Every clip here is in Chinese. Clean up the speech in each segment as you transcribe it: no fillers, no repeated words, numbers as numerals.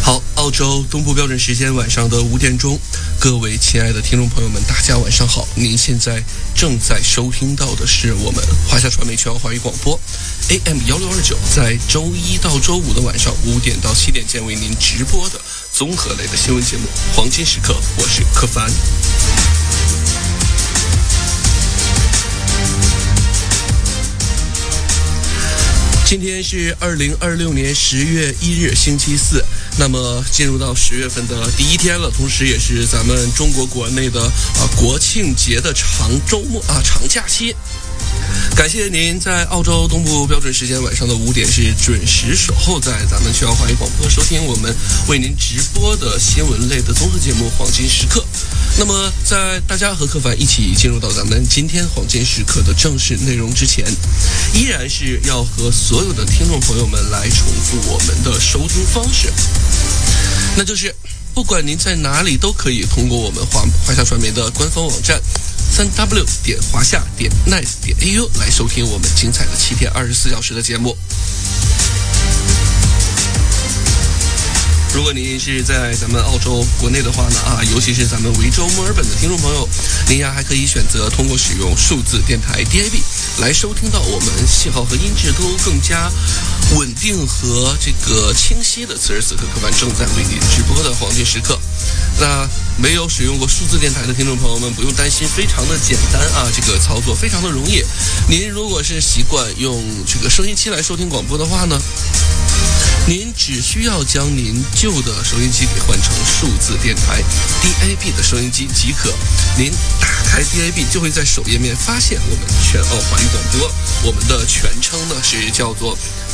好，澳洲东部标准时间晚上的5点钟，各位亲爱的听众朋友们，大家晚上好。您现在正在收听到的是我们华夏传媒全华语广播 AM1629，在周一到周五的晚上5点到7点间为您直播的综合类的新闻节目《黄金时刻》，我是柯凡。今天是2026年10月1日星期四，那么进入到10月份的第一天了，同时也是咱们中国国内的国庆节的长周末长假期。感谢您在澳洲东部标准时间晚上的5点是准时守候在咱们全华语广播，收听我们为您直播的新闻类的综合节目《黄金时刻》。那么在大家和柯凡一起进入到咱们今天黄金时刻的正式内容之前，依然是要和所有的听众朋友们来重复我们的收听方式，那就是不管您在哪里都可以通过我们华夏传媒的官方网站3w 点华夏点 nice 点 au 来收听我们精彩的7天24小时的节目。如果您是在咱们澳洲国内的话呢尤其是咱们维州墨尔本的听众朋友，您还可以选择通过使用数字电台 DAB 来收听到我们信号和音质都更加稳定和这个清晰的此时此刻柯凡正在为您直播的黄金时刻。那没有使用过数字电台的听众朋友们不用担心，非常的简单这个操作非常的容易。您如果是习惯用这个收音机来收听广播的话呢，您只需要将您旧的收音机给换成数字电台 DAB 的收音机即可。您打开 DAB 就会在首页面发现我们全澳华语广播，我们的全称呢是叫做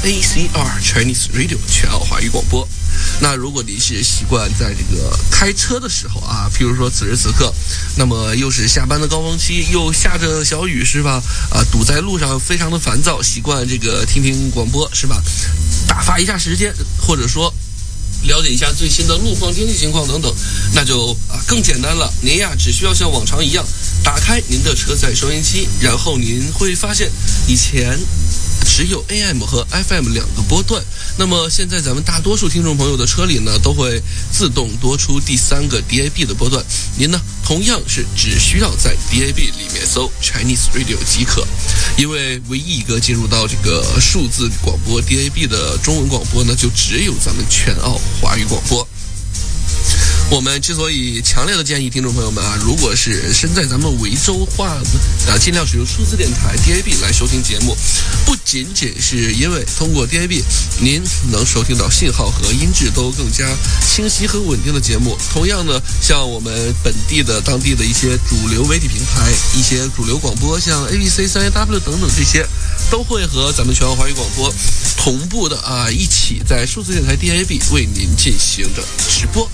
ACR Chinese Radio 全澳华语广播。那如果您是习惯在这个开车的时候譬如说此时此刻，那么又是下班的高峰期，又下着小雨是吧？堵在路上非常的烦躁，习惯这个听听广播是吧？打发一下时间，或者说了解一下最新的路况、天气情况等等，那就更简单了。您只需要像往常一样打开您的车载收音机，然后您会发现以前只有 AM 和 FM 2个波段，那么现在咱们大多数听众朋友的车里呢都会自动多出第3个 DAB 的波段，您呢同样是只需要在 DAB 里面搜 Chinese Radio 即可。因为唯一一个进入到这个数字广播 DAB 的中文广播呢，就只有咱们全澳华语广播。我们之所以强烈的建议听众朋友们如果是身在咱们维州话尽量使用数字电台 DAB 来收听节目，不仅仅是因为通过 DAB 您能收听到信号和音质都更加清晰和稳定的节目，同样呢像我们本地的当地的一些主流媒体平台，一些主流广播，像 ABC 3AW 等等，这些都会和咱们全澳华语广播同步的一起在数字电台 DAB 为您进行着直播。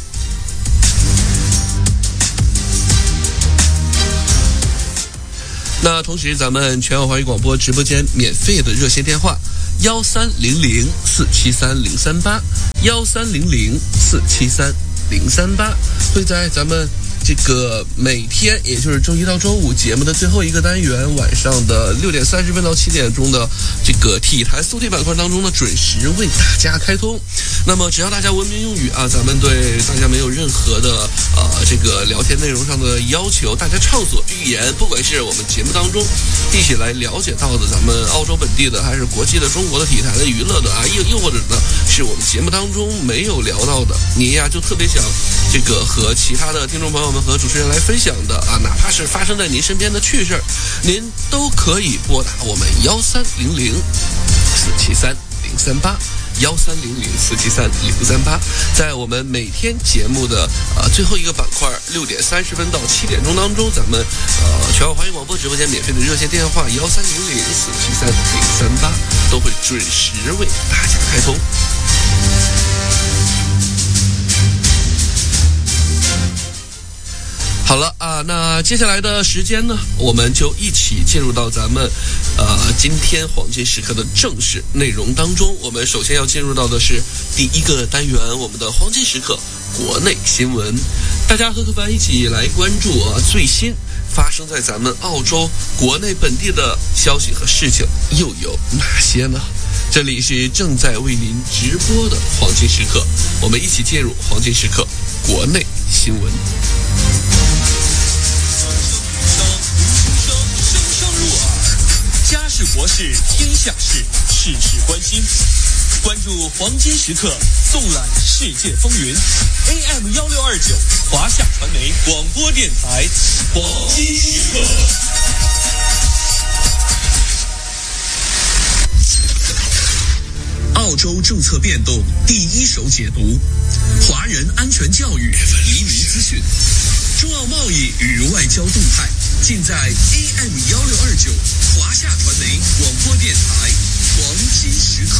那同时咱们全澳华语广播直播间免费的热线电话1300473038，1300473038，会在咱们这个每天也就是周一到周五节目的最后一个单元晚上的6点30分到7点钟的这个体坛速递板块当中呢准时为大家开通。那么只要大家文明用语咱们对大家没有任何的这个聊天内容上的要求，大家畅所欲言，不管是我们节目当中一起来了解到的咱们澳洲本地的，还是国际的中国的体坛的娱乐的又或者呢是我们节目当中没有聊到的，你就特别想这个和其他的听众朋友们和主持人来分享的哪怕是发生在您身边的趣事儿，您都可以拨打我们1300473038，1300473038，在我们每天节目的最后一个板块6点30分到7点钟当中，咱们全澳华语广播直播间免费的热线电话1300473038都会准时为大家开通。好了那接下来的时间呢，我们就一起进入到咱们今天黄金时刻的正式内容当中。我们首先要进入到的是第一个单元，我们的黄金时刻国内新闻。大家和柯凡一起来关注最新发生在咱们澳洲国内本地的消息和事情又有哪些呢？ 这里是正在为您直播的黄金时刻，我们一起介入黄金时刻国内新闻。 声声入耳，家事国事天下事，事事关心。关注黄金时刻，纵览世界风云。AM1629，华夏传媒广播电台，黄金时刻。澳洲政策变动第一手解读，华人安全教育移民资讯，中澳贸易与外交动态，尽在 AM1629 华夏传媒广播电台黄金时刻。